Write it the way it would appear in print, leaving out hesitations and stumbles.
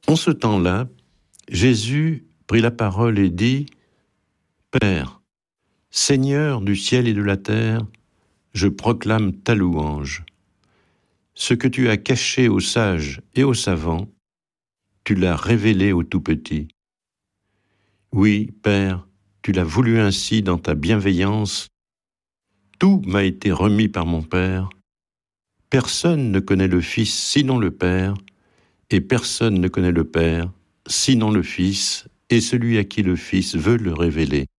En ce temps-là, Jésus prit la parole et dit : « Père, Seigneur du ciel et de la terre, je proclame ta louange. Ce que tu as caché aux sages et aux savants, tu l'as révélé aux tout-petits. Oui, Père, tu l'as voulu ainsi dans ta bienveillance. Tout m'a été remis par mon Père. Personne ne connaît le Fils sinon le Père, et personne ne connaît le Père sinon le Fils, et celui à qui le Fils veut le révéler.